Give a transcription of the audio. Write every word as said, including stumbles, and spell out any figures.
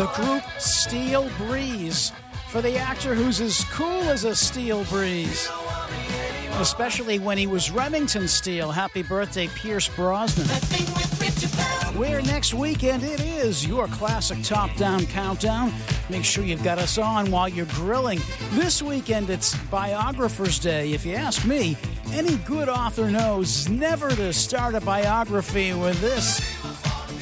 The group Steel Breeze, for the actor who's as cool as a steel breeze. Especially when he was Remington Steele. Happy birthday, Pierce Brosnan. Where next weekend it is your classic top-down countdown. Make sure you've got us on while you're grilling. This weekend it's Biographer's Day. If you ask me, any good author knows never to start a biography with this.